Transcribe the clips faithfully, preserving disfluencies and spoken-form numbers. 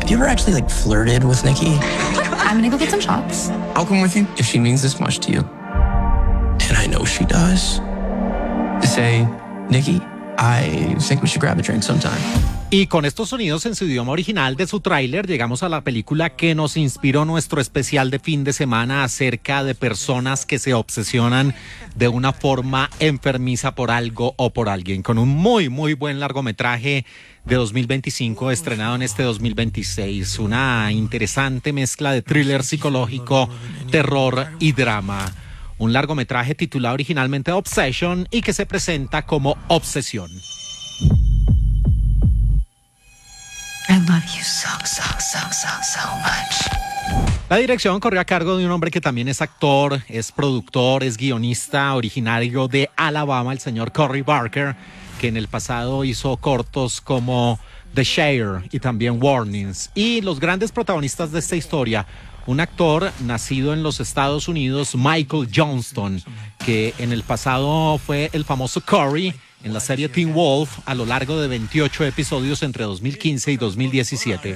you ever actually like flirted with Nikki? I'm gonna go get some shots. I'll come with you if she means this much to you. And I know she does. To say, Nikki, I think we should grab a drink sometime. Y con estos sonidos en su idioma original de su tráiler, llegamos a la película que nos inspiró nuestro especial de fin de semana acerca de personas que se obsesionan de una forma enfermiza por algo o por alguien, con un muy, muy buen largometraje de dos mil veinticinco, estrenado en este dos mil veintiséis. Una interesante mezcla de thriller psicológico, terror y drama. Un largometraje titulado originalmente Obsession y que se presenta como Obsesión. I love you so, so, so, so, so much. La dirección corrió a cargo de un hombre que también es actor, es productor, es guionista, originario de Alabama, el señor Cory Barker, que en el pasado hizo cortos como The Shire y también Warnings. Y los grandes protagonistas de esta historia, un actor nacido en los Estados Unidos, Michael Johnston, que en el pasado fue el famoso Cory en la serie Teen Wolf a lo largo de veintiocho episodios entre dos mil quince y dos mil diecisiete.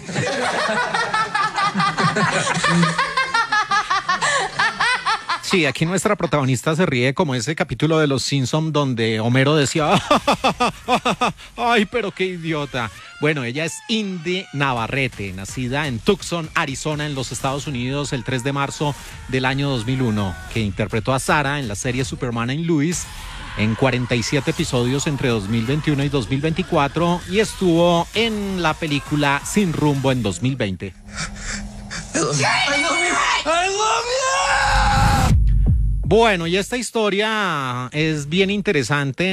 Sí, aquí nuestra protagonista se ríe como ese capítulo de Los Simpson donde Homero decía ¡ay, pero qué idiota! Bueno, ella es Indy Navarrete, nacida en Tucson, Arizona, en los Estados Unidos el tres de marzo del año dos mil uno, que interpretó a Sarah en la serie Superman and Lois en cuarenta y siete episodios entre dos mil veintiuno y dos mil veinticuatro y estuvo en la película Sin Rumbo en dos mil veinte. I love you. I love you. I love you. Bueno, y esta historia es bien interesante.